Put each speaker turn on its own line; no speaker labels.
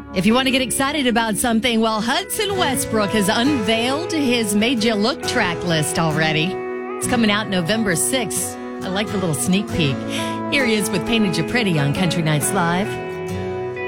If you want to get excited about something, well, Hudson Westbrook has unveiled his Made You Look track list already. It's coming out November 6th. I like the little sneak peek. Here he is with Painted You Pretty on Country Nights Live.